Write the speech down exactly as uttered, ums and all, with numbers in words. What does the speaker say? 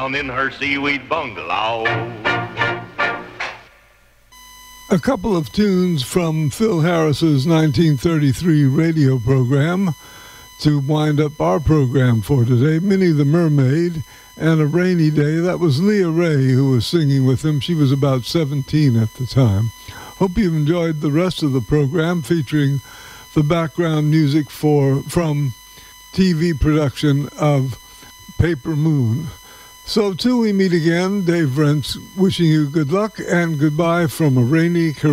down in her seaweed bungalow. A couple of tunes from Phil Harris's nineteen thirty-three radio program to wind up our program for today. Minnie the Mermaid and A Rainy Day. That was Leah Ray who was singing with him. She was about seventeen at the time. Hope you've enjoyed the rest of the program featuring the background music for from T V production of Paper Moon. So till we meet again, Dave Rentz wishing you good luck and goodbye from a rainy Caribbean.